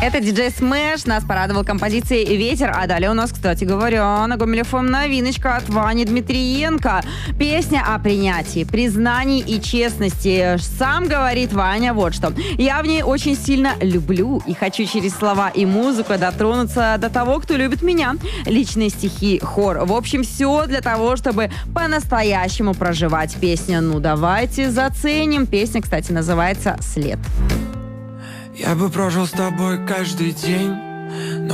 Это диджей Смэш, нас порадовал композицией «Ветер». А далее у нас, кстати говоря, на Гомель ФМ новиночка от Вани Дмитриенко. Песня о принятии, признании и честности. Сам говорит Ваня вот что. «Я в ней очень сильно люблю и хочу через слова и музыку дотронуться до того, кто любит меня. Личные стихи, хор. В общем, все для того, чтобы по-настоящему проживать песню. Ну, давайте заценим». Песня, кстати, называется «След». Я бы прожил с тобой каждый день,